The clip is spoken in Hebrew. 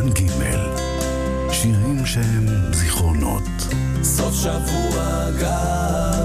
כאן ג' שירים שהם זיכרונות. סוף שבוע גר